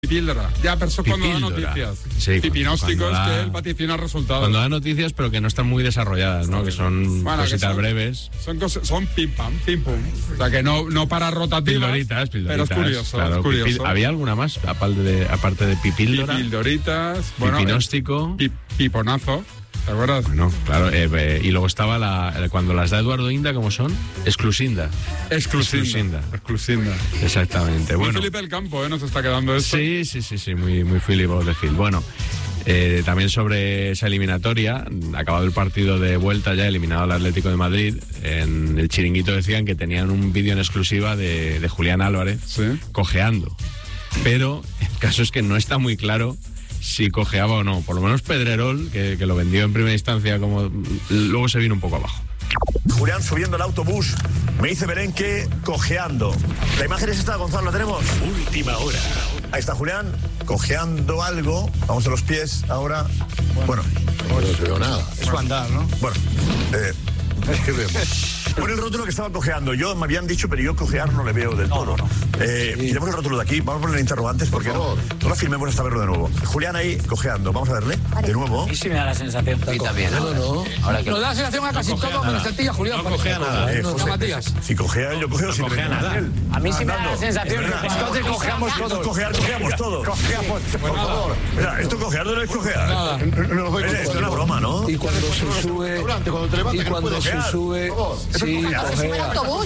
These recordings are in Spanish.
Pipíldora. Ya, pero eso es cuando da noticias. Sí, Pipinóstico es que él vaticina resultados. Cuando da noticias, pero que no están muy desarrolladas, ¿no? Que son cositas breves. Son pim pam, pim pum. O sea, que no para rotativas. Pildoritas. Pero es curioso, claro, es curioso. ¿Había alguna más, aparte de pipíldora? Pipildoritas. Pipinóstico. Piponazo. ¿Te acuerdas? Bueno, claro. Y luego estaba cuando las da Eduardo Inda, ¿cómo son? Exclusinda. Exactamente. Muy bueno. Felipe del Campo, nos está quedando esto. Sí. Muy Philip of the Field. Bueno. También sobre esa eliminatoria, acabado el partido de vuelta ya, eliminado el Atlético de Madrid, en el Chiringuito decían que tenían un vídeo en exclusiva de Julián Álvarez cojeando. Pero el caso es que no está muy claro si cojeaba o no. Por lo menos Pedrerol, que lo vendió en primera instancia, luego se vino un poco abajo. Julián subiendo el autobús, me dice Belén que cojeando. La imagen es esta, Gonzalo, ¿la tenemos? Última hora. Ahí está Julián, cojeando algo. Vamos a los pies ahora. Bueno, no veo nada. Es su andar, ¿no? Bueno, es que vemos. Pon el rótulo que estaba cojeando. Yo me habían dicho, pero yo cojear no le veo del todo. Quitemos el rótulo de aquí, vamos a poner interrogantes porque no la filmemos hasta verlo de nuevo. Julián ahí cojeando, vamos a verle de nuevo. Y sí me da la sensación. Y también, ¿no? Ahora que nos da la sensación a casi todo menos el tío Julián. No cojea nada. Matías. Si cojea, yo cojeo. No cojea nada. a mí sí me da la sensación. Entonces cojeamos todos. Cojeamos todos. Cojeamos, por favor. Mira, esto cojear no es cojear. Esto es una broma, ¿no? Y cuando se sube. Y cuando se sube. Sí, cojea. Autobús.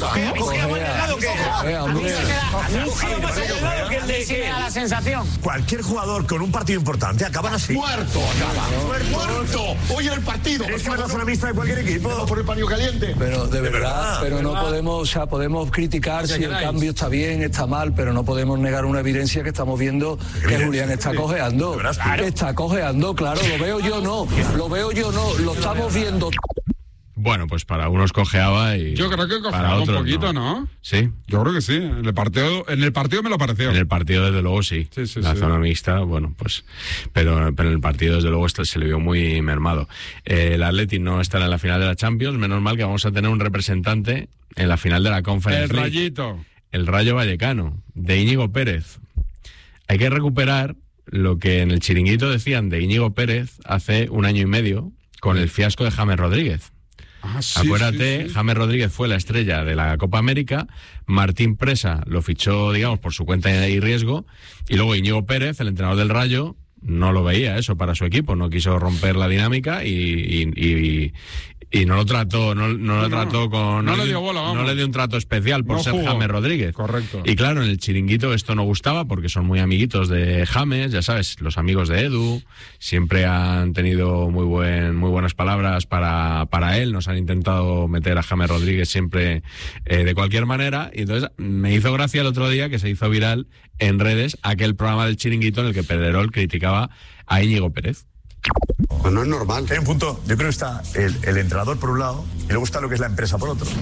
Sí me da la sensación. Cualquier jugador con un partido importante acaban así. Muerto. Hoy en el partido. Es que me la mixta de cualquier equipo. Vamos por el paño caliente. Pero de verdad, pero no podemos, podemos criticar si el cambio está bien, está mal, pero no podemos negar una evidencia que estamos viendo que Julián está cojeando. Está cojeando, claro, lo veo yo no, lo estamos viendo. Bueno, pues para unos cojeaba y yo creo que cojeaba para otros un poquito, ¿no? Sí. Yo creo que sí. En el partido me lo pareció. En el partido, desde luego, sí. La zona mixta, bueno, pues... Pero en el partido, desde luego, se le vio muy mermado. El Atleti no estará en la final de la Champions. Menos mal que vamos a tener un representante en la final de la Conference League. El Rayito. El Rayo Vallecano, de Íñigo Pérez. Hay que recuperar lo que en el Chiringuito decían de Íñigo Pérez hace un año y medio con el fiasco de James Rodríguez. Acuérdate, James Rodríguez fue la estrella de la Copa América, Martín Presa lo fichó, digamos, por su cuenta y riesgo, y luego Íñigo Pérez, el entrenador del Rayo, no lo veía eso para su equipo, no quiso romper la dinámica y no lo trató, no le dio bola, vamos. No le dio un trato especial por ser James Rodríguez. Correcto. Y claro, en el Chiringuito esto no gustaba porque son muy amiguitos de James, ya sabes, los amigos de Edu siempre han tenido muy buenas palabras para él, nos han intentado meter a James Rodríguez siempre de cualquier manera, y entonces me hizo gracia el otro día que se hizo viral en redes aquel programa del Chiringuito en el que Pedrerol criticaba a Íñigo Pérez. Pues no es normal. Hay un punto, yo creo que está el entrenador por un lado y luego está lo que es la empresa por otro.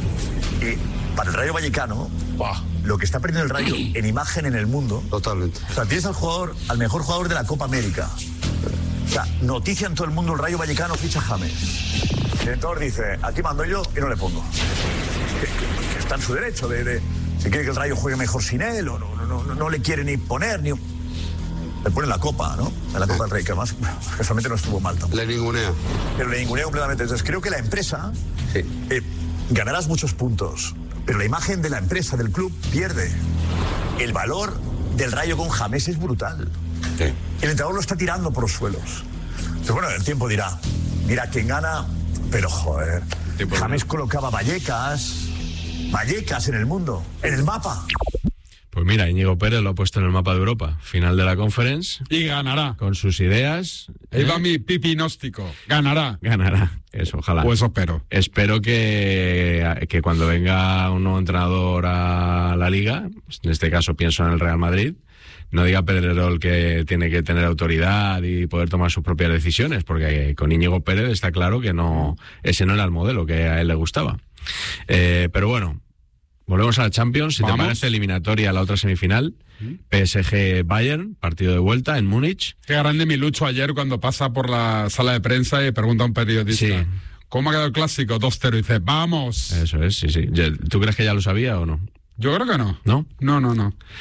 Y para el Rayo Vallecano, lo que está perdiendo el Rayo en imagen en el mundo. Totalmente. O sea, tienes al mejor jugador de la Copa América. O sea, noticia en todo el mundo, el Rayo Vallecano ficha a James. El entrenador dice, aquí mando yo y no le pongo. Que está en su derecho de si quiere que el Rayo juegue mejor sin él o no le quiere ni poner ni... Le ponen la copa, ¿no? En la Copa del Rey, que además casualmente no estuvo mal tampoco. Le ningunea. Pero le ningunea completamente. Entonces creo que la empresa ganarás muchos puntos, pero la imagen de la empresa, del club, pierde. El valor del Rayo con James es brutal. Sí. El entrenador lo está tirando por los suelos. Pero bueno, el tiempo dirá quién gana, pero joder, James colocaba Vallecas en el mundo, en el mapa. Pues mira, Íñigo Pérez lo ha puesto en el mapa de Europa, final de la Conference. Y ganará. Con sus ideas. Ahí va mi pipinóstico. Ganará. Eso, ojalá. Pues espero. Espero que cuando venga un nuevo entrenador a la Liga, en este caso pienso en el Real Madrid, no diga Pedrerol que tiene que tener autoridad y poder tomar sus propias decisiones, porque con Íñigo Pérez está claro que ese no era el modelo que a él le gustaba. Pero bueno, volvemos a la Champions, si te parece, eliminatoria a la otra semifinal. PSG-Bayern, partido de vuelta en Múnich. Qué grande mi Lucho ayer cuando pasa por la sala de prensa y pregunta a un periodista, ¿cómo ha quedado el clásico? 2-0, y dice, ¡vamos! Eso es, sí. ¿Tú crees que ya lo sabía o no? Yo creo que no. ¿No? No.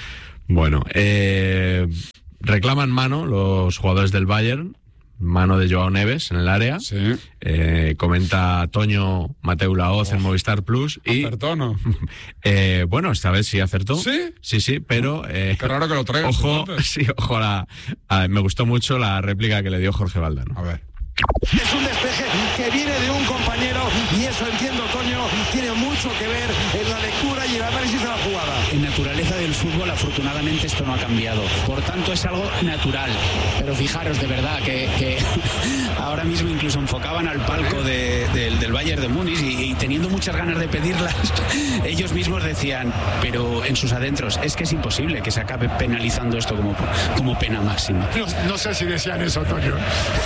Bueno, reclaman mano los jugadores del Bayern, mano de Joao Neves en el área. Sí. Comenta Toño Mateu Laoz en Movistar Plus. ¿Acertó o no? Bueno, esta vez sí acertó. ¿Sí? Sí, pero... Qué raro que lo traigas. Ojo, sí, ojo, me gustó mucho la réplica que le dio Jorge Valdano. A ver. Es un despeje que viene de un compañero y eso, entiendo, Toño, tiene mucho que ver en la lectura y el análisis de la jugada. En naturaleza del fútbol, afortunadamente, esto no ha cambiado. Por tanto, es algo natural. Pero fijaros, de verdad, que ahora mismo incluso enfocaban al palco del Bayern de Múnich y teniendo muchas ganas de pedirlas, ellos mismos decían, pero en sus adentros, es que es imposible que se acabe penalizando esto como pena máxima. No sé si decían eso, Toño.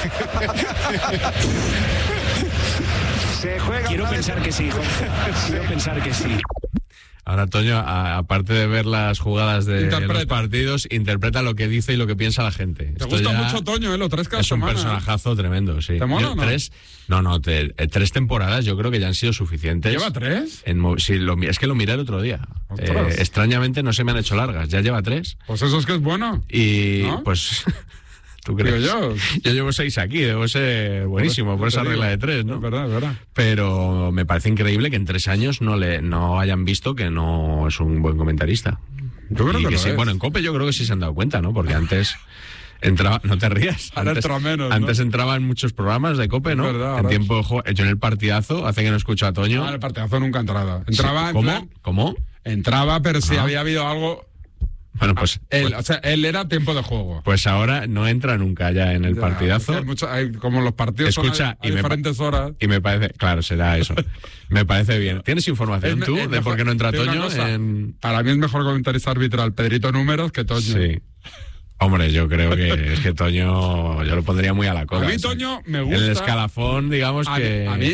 Quiero pensar que sí, Jorge. Quiero pensar que sí. Ahora, Toño, aparte de ver las jugadas de los partidos, interpreta lo que dice y lo que piensa la gente. Te gusta mucho, Toño, lo traes cada semana. Es un personajazo tremendo, sí. ¿Te mola o no? Tres temporadas yo creo que ya han sido suficientes. ¿Lleva 3? Sí, es que lo miré el otro día. Extrañamente no se me han hecho largas, ya lleva 3. Pues eso es que es bueno. Y ¿no? Pues... ¿Tú crees? Yo llevo 6 aquí, debo ser buenísimo por esa regla de 3, ¿no? Es verdad. Pero me parece increíble que en 3 años no hayan visto que no es un buen comentarista. Yo creo que sí. Bueno, en COPE yo creo que sí se han dado cuenta, ¿no? Porque antes entraba, no te rías. Ahora entra menos, ¿no? Antes entraba en muchos programas de COPE, ¿no? Verdad, en tiempo de juego. Yo en el partidazo, hace que no escucho a Toño. En el partidazo nunca entraba. Entraba. Sí. ¿Cómo? ¿Cómo? Entraba, pero si había habido algo. Bueno, pues él era tiempo de juego. Pues ahora no entra nunca ya en el partidazo. Como los partidos escucha, son a diferentes horas. Y me parece, claro, será eso. Me parece bien. ¿Tienes información tú de por qué no entra Toño? Para mí es mejor comentarista arbitral Pedrito Números que Toño. Sí. Hombre, yo creo que es que Toño yo lo pondría muy a la cola. A mí Toño me gusta. En el escalafón, digamos que... A mí,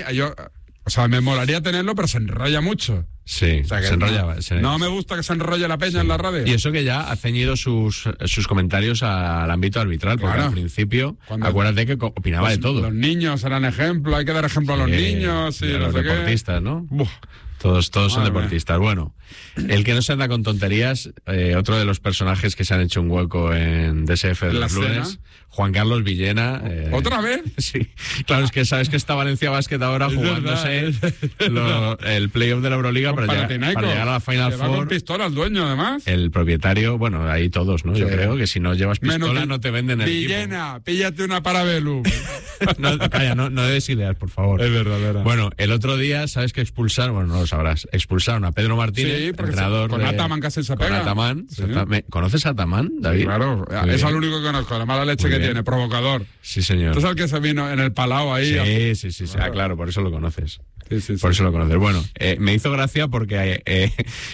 me molaría tenerlo, pero se enrolla mucho. Sí, o sea, se enrolla. No me gusta que se enrolle la peña en la radio. Y eso que ya ha ceñido sus comentarios al ámbito arbitral, porque al principio, acuérdate que opinaba de todo. Los niños eran ejemplo, hay que dar ejemplo a los niños. Y los deportistas, ¿no? Todos son deportistas. Bueno, el que no se anda con tonterías, otro de los personajes que se han hecho un hueco en DSF de los lunes, Juan Carlos Villena. ¿Otra vez? Sí. Claro, es que sabes que está Valencia Basket ahora jugándose el playoff de la Euroliga para llegar a la Final Four. Va con pistola el dueño, además. El propietario, bueno, ahí todos, ¿no? Sí. Yo creo que si no llevas pistola no te venden el Villena, equipo. Píllate una Parabellum. Calla, no des ideas, por favor. Es verdad. Bueno, el otro día, ¿sabes que expulsaron? Bueno, no lo sabrás. Expulsaron a Pedro Martínez, entrenador con Ataman casi se pega. Con Ataman. Sí. ¿Conoces a Ataman, David? Sí, claro, es el único que conozco, la mala leche que tiene, provocador. Sí, señor. ¿Tú sabes que se vino en el Palau ahí? Sí. Claro, por eso lo conoces. Sí. Por eso lo conoces. Bueno, me hizo gracia porque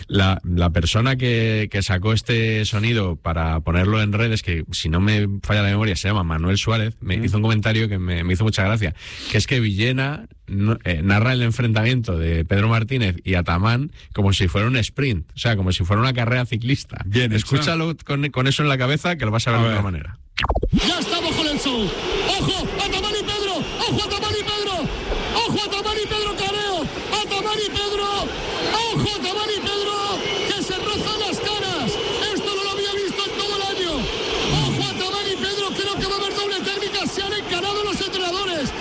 la persona que sacó este sonido para ponerlo en redes, que si no me falla la memoria se llama Manuel Suárez, me hizo un comentario que me hizo mucha gracia, que es que Villena narra el enfrentamiento de Pedro Martínez y Ataman como si fuera un sprint, o sea, como si fuera una carrera ciclista. Bien, escúchalo con eso en la cabeza que lo vas a ver de otra manera. Ya estamos con el show. ¡Ojo! ¡Ataman y Pedro! ¡Ojo, Ataman y Pedro! ¡Ojo, Ataman y Pedro Careo! ¡Ataman y Pedro! ¡Ojo, Ataman y Pedro! ¡Que se rozan las caras! Esto no lo había visto en todo el año. ¡Ojo, Ataman y Pedro! Creo que va a haber doble técnica. Se han encarado los entrenadores.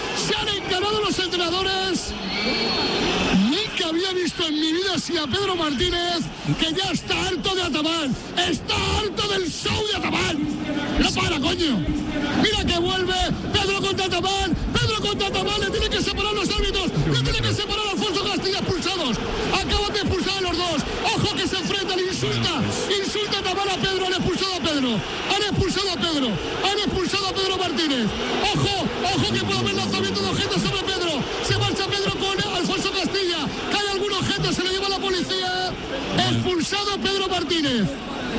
Nunca había visto en mi vida así a Pedro Martínez, que ya está harto de Ataman. Está harto del show de Ataman. No para, coño. Mira que vuelve Pedro contra Ataman. Le tiene que separar los árbitros. Le tiene que separar a Alfonso Castilla, expulsados. Acaban de expulsar a los dos. Ojo que se enfrentan, insulta Ataman a Pedro. Han expulsado a Pedro Martínez. Ojo que puede haber lanzamiento de objetos sobre Pedro. Se marcha Pedro con Alfonso Castilla. Cae algún objeto, se lo lleva la policía. Expulsado Pedro Martínez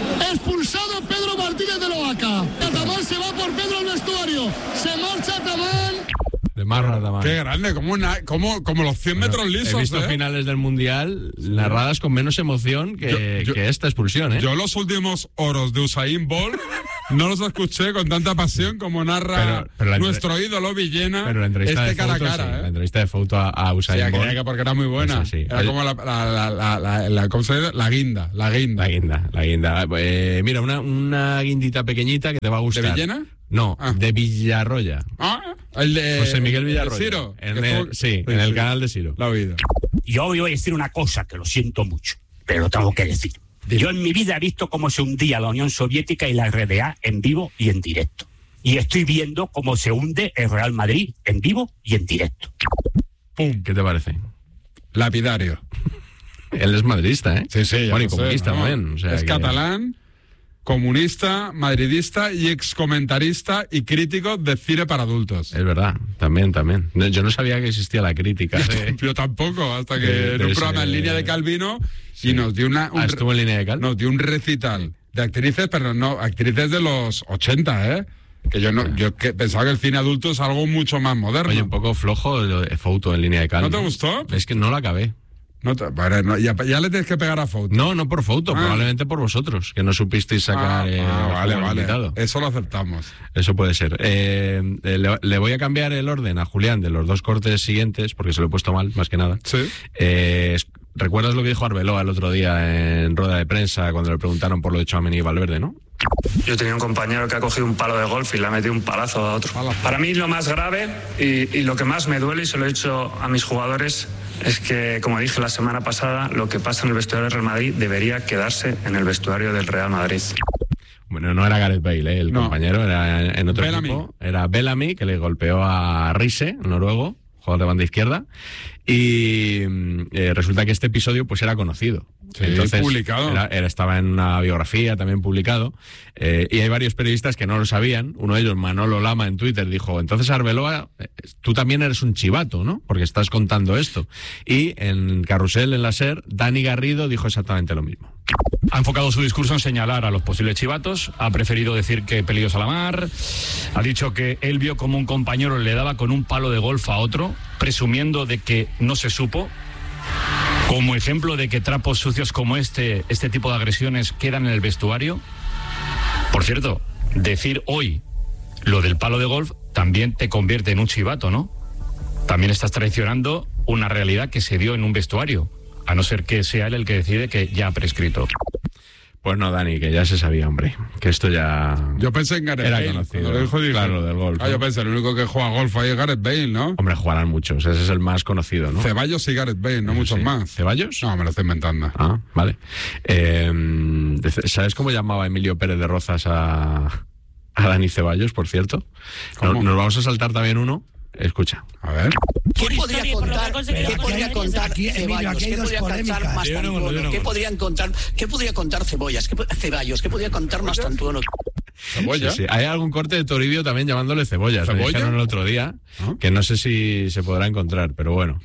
de Loaca. Ataman se va por Pedro al vestuario. Se marcha Ataman. De marra Ataman. Qué grande, como los 100 metros lisos. He visto finales del Mundial narradas con menos emoción que esta expulsión, ¿eh? Yo los últimos oros de Usain Bolt no los escuché con tanta pasión como narra nuestro ídolo Villena. Pero la entrevista de cara a Fouto, cara, la entrevista de Fouto a Usain Bolt. Porque era muy buena. Sí. Era como ¿cómo se dice? La guinda. La guinda. Mira, una guindita pequeñita que te va a gustar. ¿De Villena? No, de Villarroya. El de José Miguel Villarroya. Ciro. En el canal de Ciro. La he oído. Yo hoy voy a decir una cosa que lo siento mucho, pero lo tengo que decir. Yo en mi vida he visto cómo se hundía la Unión Soviética y la RDA en vivo y en directo. Y estoy viendo cómo se hunde el Real Madrid en vivo y en directo. ¡Pum! ¿Qué te parece? Lapidario. Él es madridista, ¿eh? Sí. Bueno, y comunista también. O sea, es catalán, comunista, madridista y excomentarista y crítico de cine para adultos. Es verdad, también. Yo no sabía que existía la crítica. Yo tampoco, hasta que en un programa en línea de Calvino y nos dio ¿estuvo en línea de Cal? Nos dio un recital de actrices, pero no, actrices de los 80, ¿eh? Que yo pensaba que el cine adulto es algo mucho más moderno. Oye, un poco flojo el Fouto en línea de Cal. ¿No te gustó? Es que no lo acabé. Ya le tienes que pegar a Fouto. No por Fouto, probablemente por vosotros, que no supisteis sacar vale. invitado. Eso lo aceptamos. Eso puede ser. Le voy a cambiar el orden a Julián de los dos cortes siguientes, porque se lo he puesto mal, más que nada. Sí. ¿Recuerdas lo que dijo Arbeloa el otro día en rueda de prensa cuando le preguntaron por lo de Tchouaméni y Valverde, no? Yo tenía un compañero que ha cogido un palo de golf y le ha metido un palazo a otro. Para mí lo más grave y lo que más me duele, y se lo he dicho a mis jugadores, es que, como dije la semana pasada, lo que pasa en el vestuario del Real Madrid debería quedarse en el vestuario del Real Madrid. Bueno, no era Gareth Bale, el compañero, era en otro equipo. Era Bellamy, que le golpeó a Riise, noruego, jugador de banda izquierda, y resulta que este episodio pues era conocido. Sí, entonces publicado. Estaba en una biografía también publicado, y hay varios periodistas que no lo sabían. Uno de ellos, Manolo Lama, en Twitter dijo: entonces Arbeloa, tú también eres un chivato, ¿no? Porque estás contando esto. Y en Carrusel, en la SER, Dani Garrido dijo exactamente lo mismo. Ha enfocado su discurso en señalar a los posibles chivatos, ha preferido decir que pelillos a la mar, ha dicho que él vio como un compañero le daba con un palo de golf a otro, presumiendo de que no se supo, como ejemplo de que trapos sucios como este tipo de agresiones quedan en el vestuario. Por cierto, decir hoy lo del palo de golf también te convierte en un chivato, ¿no? También estás traicionando una realidad que se dio en un vestuario, a no ser que sea él el que decide que ya ha prescrito. Pues no, Dani, que ya se sabía, hombre, que esto ya... Yo pensé en Gareth Bale. Conocido. Lo dijo, claro, del golf. Yo pensé, el único que juega golf ahí es Gareth Bale, ¿no? Hombre, jugarán muchos, ese es el más conocido, ¿no? Ceballos y Gareth Bale, no muchos más. ¿Ceballos? No, me lo estoy inventando. Ah, vale. ¿Sabes cómo llamaba Emilio Pérez de Rozas a Dani Ceballos, por cierto? Nos vamos a saltar también uno. Escucha. A ver. ¿Qué podría contar Ceballos? ¿Qué podría contar Mastantuono? ¿Qué podría contar Ceballos? ¿Qué podría contar Mastantuono? ¿Cebolla? Sí. Hay algún corte de Toribio también llamándole Cebollas. Me dijeron el otro día, que no sé si se podrá encontrar, pero bueno.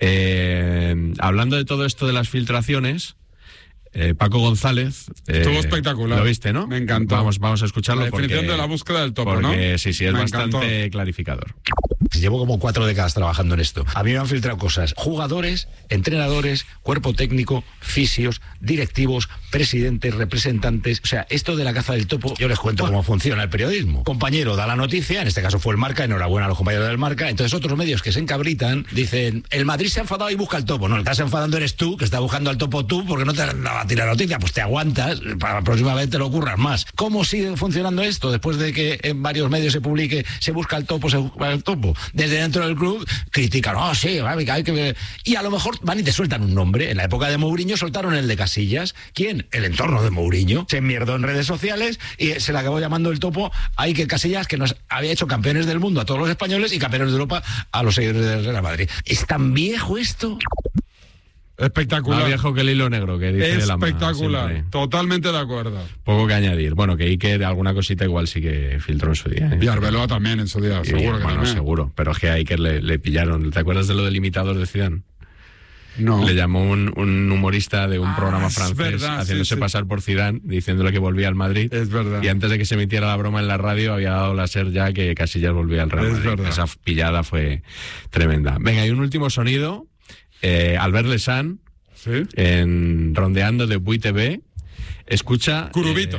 Hablando de todo esto de las filtraciones, Paco González... Estuvo espectacular. Lo viste, ¿no? Me encantó. Vamos a escucharlo. La definición de la búsqueda del topo, porque, ¿no? Sí, es bastante clarificador. Llevo como 4 décadas trabajando en esto. A mí me han filtrado cosas. Jugadores, entrenadores, cuerpo técnico, fisios, directivos, presidentes, representantes. O sea, esto de la caza del topo, yo les cuento cómo funciona el periodismo. Compañero da la noticia, en este caso fue el Marca, enhorabuena a los compañeros del Marca. Entonces otros medios que se encabritan dicen: el Madrid se ha enfadado y busca el topo. No, el que estás enfadando eres tú, que estás buscando al topo tú, porque no te va a tirar noticia. Pues te aguantas, para la próxima vez te lo ocurras más. ¿Cómo sigue funcionando esto? Después de que en varios medios se publique, se busca el topo, se busca el topo. Desde dentro del club critican, sí, hay que ver. Y a lo mejor van y te sueltan un nombre. En la época de Mourinho soltaron el de Casillas. ¿Quién? El entorno de Mourinho. Se enmierdó en redes sociales y se le acabó llamando el topo a Iker Casillas, que nos había hecho campeones del mundo a todos los españoles y campeones de Europa a los seguidores del Real Madrid. ¿Es tan viejo esto? Espectacular. Más viejo que el hilo negro, que dice de la mano. Espectacular. Totalmente de acuerdo. Poco que añadir. Bueno, que Iker alguna cosita igual sí que filtró en su día. Y Arbeloa también en su día, seguro que también. Seguro. Pero es que a Iker le pillaron. ¿Te acuerdas de lo del imitador de Zidane? No. Le llamó un humorista de un programa francés, haciéndose pasar por Zidane, diciéndole que volvía al Madrid. Es verdad. Y antes de que se emitiera la broma en la radio, había dado la SER ya que Casillas volvía al Real Madrid. Verdad. Esa pillada fue tremenda. Venga, hay un último sonido. Albert Lesan, en Rondeando de Bui TV, Escucha, Curubito.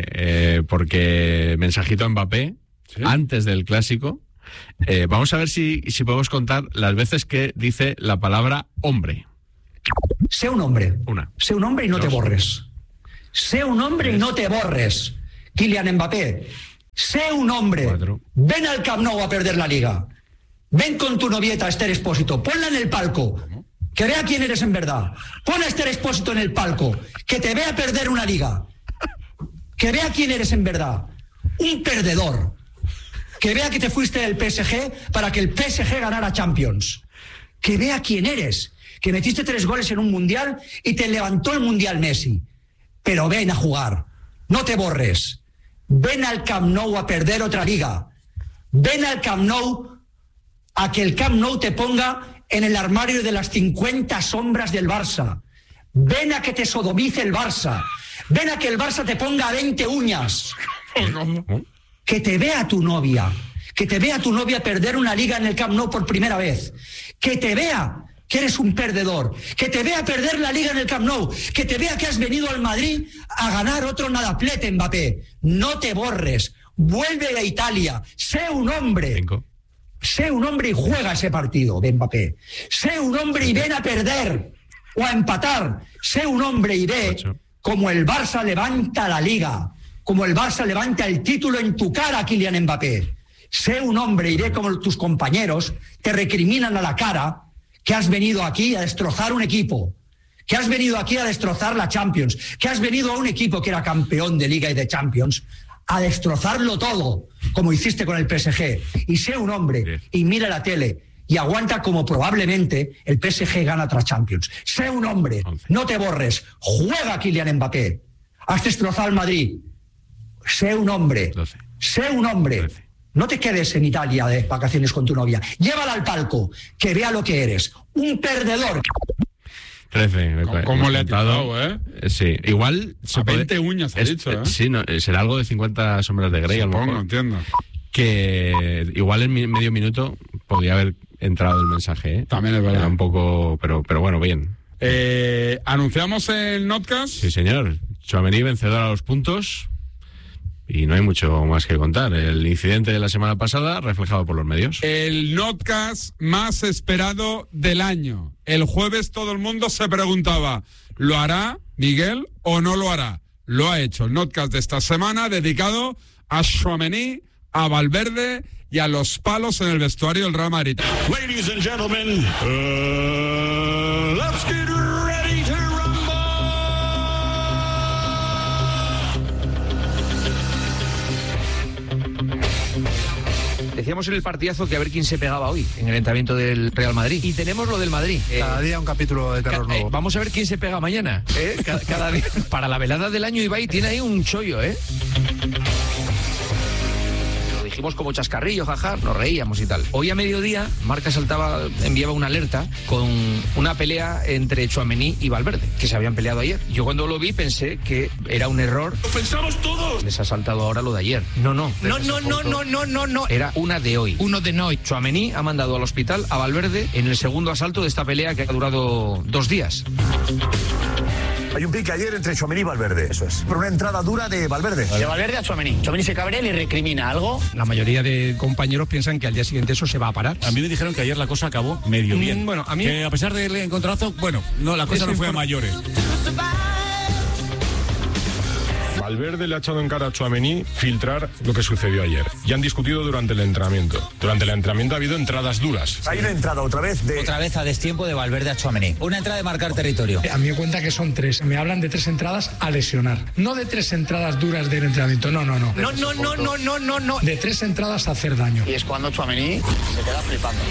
Porque mensajito a Mbappé, ¿sí? Antes del clásico. Vamos a ver si podemos contar las veces que dice la palabra hombre. Sé un hombre. Una. Sé un hombre y no te borres. Sé un hombre y no te borres. Kylian Mbappé. Sé un hombre. 4. Ven al Camp Nou a perder la Liga. Ven con tu novieta Esther Expósito. Ponla en el palco. Que vea quién eres en verdad. Pon a Esther Expósito en el palco. Que te vea perder una Liga. Que vea quién eres en verdad. Un perdedor. Que vea que te fuiste del PSG para que el PSG ganara Champions. Que vea quién eres. Que metiste 3 goles en un Mundial y te levantó el Mundial Messi. Pero ven a jugar. No te borres. Ven al Camp Nou a perder otra Liga. Ven al Camp Nou a que el Camp Nou te ponga en el armario de las 50 sombras del Barça. Ven a que te sodomice el Barça. Ven a que el Barça te ponga 20 uñas. Que te vea tu novia. Que te vea tu novia perder una Liga en el Camp Nou por primera vez. Que te vea que eres un perdedor. Que te vea perder la Liga en el Camp Nou. Que te vea que has venido al Madrid a ganar otro nadaplete, Mbappé. No te borres. Vuelve a Italia. Sé un hombre. 5. Sé un hombre y juega ese partido de Mbappé. Sé un hombre y ven a perder o a empatar. Sé un hombre y ve 8. como el Barça levanta la Liga. Como el Barça levanta el título en tu cara, Kylian Mbappé. Sé un hombre y ve como tus compañeros te recriminan a la cara que has venido aquí a destrozar un equipo, que has venido aquí a destrozar la Champions, que has venido a un equipo que era campeón de Liga y de Champions a destrozarlo todo, como hiciste con el PSG. Y sé un hombre y mira la tele y aguanta como probablemente el PSG gana tras Champions. Sé un hombre, no te borres, juega Kylian Mbappé. Has destrozado al Madrid. Sé un hombre, 12. Sé un hombre. 13. No te quedes en Italia de vacaciones con tu novia. Llévala al palco, que vea lo que eres. Un perdedor. 13. ¿Cómo le ha tirado, Sí, igual... A 20 uñas ha dicho, ¿eh? Sí, no, será algo de 50 sombras de Grey, a lo mejor. Entiendo. Que igual en medio minuto podría haber entrado el mensaje, ¿eh? También es verdad. Era un poco... Pero bueno, bien. ¿Anunciamos el Notcast? Sí, señor. Tchouaméni vencedor a los puntos... Y no hay mucho más que contar. El incidente de la semana pasada reflejado por los medios. El Notcast más esperado del año. El jueves todo el mundo se preguntaba, ¿lo hará Miguel o no lo hará? Lo ha hecho. El Notcast de esta semana dedicado a Tchouaméni, a Valverde y a los palos en el vestuario del Real Madrid. Ladies and gentlemen, let's get ready to Decíamos en el partidazo que a ver quién se pegaba hoy en el entrenamiento del Real Madrid. Y tenemos lo del Madrid. Cada día un capítulo de terror nuevo. Vamos a ver quién se pega mañana. Cada día. Para la velada del año, Ibai tiene ahí un chollo, ¿eh? Dijimos como chascarrillo, jaja, nos reíamos y tal. Hoy a mediodía, Marca enviaba una alerta con una pelea entre Tchouaméni y Valverde, que se habían peleado ayer. Yo cuando lo vi pensé que era un error. ¡Lo pensamos todos! Les ha saltado ahora lo de ayer. No. Era una de hoy. Uno de hoy. Tchouaméni ha mandado al hospital a Valverde en el segundo asalto de esta pelea que ha durado 2 días. Hay un pique ayer entre Tchouaméni y Valverde. Eso es. Por una entrada dura de Valverde. De Valverde a Tchouaméni. Tchouaméni se cabrea y le recrimina algo. La mayoría de compañeros piensan que al día siguiente eso se va a parar. A mí me dijeron que ayer la cosa acabó medio bien. Bueno, a mí... Que a pesar del encontronazo, bueno, no, la cosa no fue a mayores. Valverde le ha echado en cara a Tchouaméni filtrar lo que sucedió ayer. Y han discutido durante el entrenamiento. Durante el entrenamiento ha habido entradas duras. Hay una entrada otra vez a destiempo de Valverde a Tchouaméni. Una entrada de marcar territorio. A mí me cuenta que son 3. Me hablan de 3 entradas a lesionar. No de 3 entradas duras del entrenamiento. No. No. De 3 entradas a hacer daño. Y es cuando Tchouaméni se queda flipando.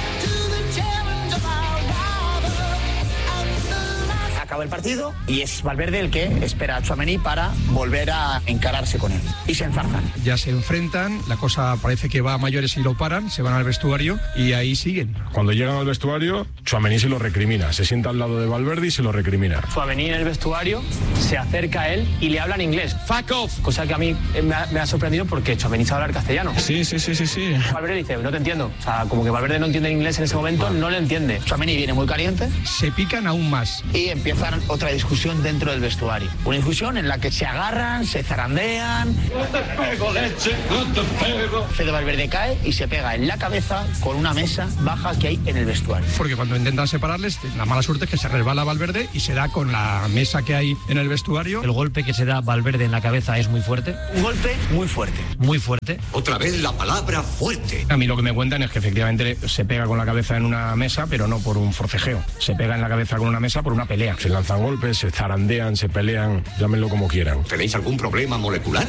Acaba el partido y es Valverde el que espera a Tchouaméni para volver a encararse con él. Y se enzarzan. Ya se enfrentan, la cosa parece que va a mayores y lo paran, se van al vestuario y ahí siguen. Cuando llegan al vestuario, Tchouaméni se lo recrimina. Se sienta al lado de Valverde y se lo recrimina. Tchouaméni en el vestuario se acerca a él y le habla en inglés. Fuck off. Cosa que a mí me ha sorprendido porque Tchouaméni sabe hablar castellano. Sí. Valverde dice, no te entiendo. O sea, como que Valverde no entiende inglés en ese momento, no le entiende. Tchouaméni viene muy caliente. Se pican aún más. Y empieza empezar otra discusión dentro del vestuario. Una discusión en la que se agarran, se zarandean. No te pego, leche, no te pego. Fede Valverde cae y se pega en la cabeza con una mesa baja que hay en el vestuario. Porque cuando intentan separarles, la mala suerte es que se resbala Valverde y se da con la mesa que hay en el vestuario. El golpe que se da Valverde en la cabeza es muy fuerte. Un golpe muy fuerte. Muy fuerte. Otra vez la palabra fuerte. A mí lo que me cuentan es que efectivamente se pega con la cabeza en una mesa, pero no por un forcejeo. Se pega en la cabeza con una mesa por una pelea. Se lanzan golpes, se zarandean, se pelean, llámenlo como quieran. ¿Tenéis algún problema molecular?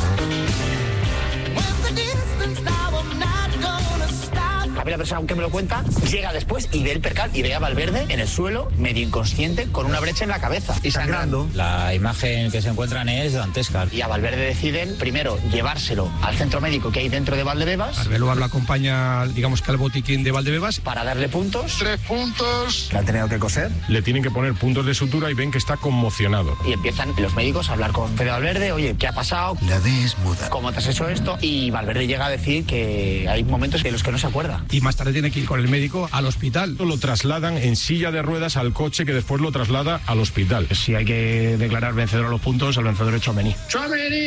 A mí la persona que me lo cuenta llega después y ve el percal y ve a Valverde en el suelo, medio inconsciente, con una brecha en la cabeza y sangrando. La imagen que se encuentran es dantesca. Y a Valverde deciden primero llevárselo al centro médico que hay dentro de Valdebebas. Arbeloa lo acompaña, digamos que al botiquín de Valdebebas. Para darle puntos. 3 puntos. ¿Le han tenido que coser? Le tienen que poner puntos de sutura y ven que está conmocionado. Y empiezan los médicos a hablar con Fede Valverde. Oye, ¿qué ha pasado? La D es muda. ¿Cómo te has hecho esto? Y Valverde llega a decir que hay momentos en los que no se acuerda. Y más tarde tiene que ir con el médico al hospital. Lo trasladan en silla de ruedas al coche que después lo traslada al hospital. Si hay que declarar vencedor a los puntos, el vencedor es Tchouaméni.